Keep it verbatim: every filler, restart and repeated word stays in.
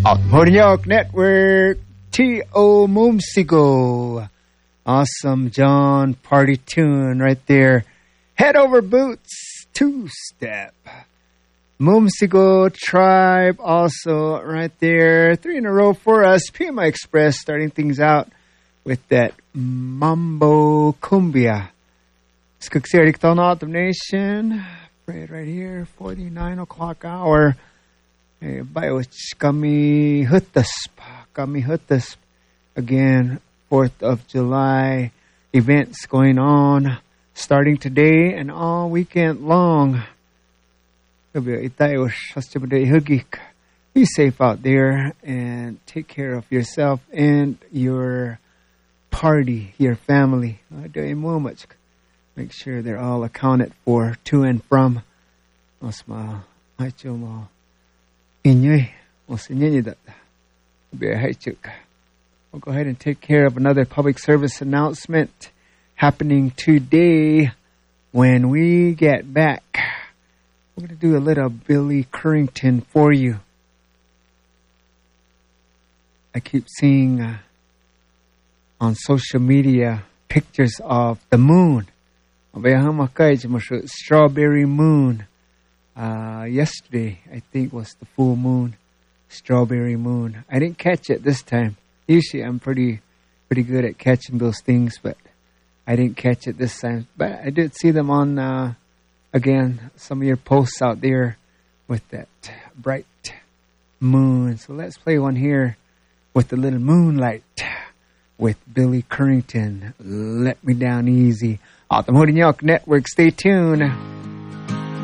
Hornyok Network, T O Mumsigo. Awesome John party tune right there. Head over boots, two-step. Mumsigo Tribe also right there. Three in a row for us. P M I Express starting things out with that Mambo Cumbia. Skuksir Autumn Nation. Right, right here, forty-nine o'clock hour. Hey, Bayos kami hutasp. Kami hutasp. Again, fourth of July. Events going on starting today and all weekend long. Be safe out there and take care of yourself and your party, your family. Make sure they're all accounted for to and from. Osma, I chumo. Inyui, osinyi that. Be a haichuk. We'll go ahead and take care of another public service announcement happening today. When we get back, we're going to do a little Billy Currington for you. I keep seeing uh, on social media pictures of the moon. Strawberry moon. Uh, yesterday, I think, was the full moon. Strawberry moon. I didn't catch it this time. Usually I'm pretty pretty good at catching those things, but I didn't catch it this time. But I did see them on, uh, again, some of your posts out there with that bright moon. So let's play one here with the little moonlight with Billy Currington. Let Me Down Easy. Autumn Hornyok Network. Stay tuned.